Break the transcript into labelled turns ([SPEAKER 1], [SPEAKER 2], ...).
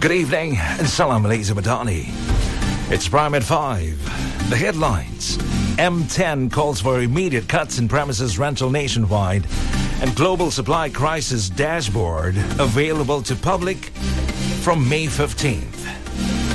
[SPEAKER 1] Good evening and Salam Alaikum Madani. It's Prime at 5. The headlines. M10 calls for immediate cuts in premises rental nationwide, and global supply crisis dashboard available to public from May 15th.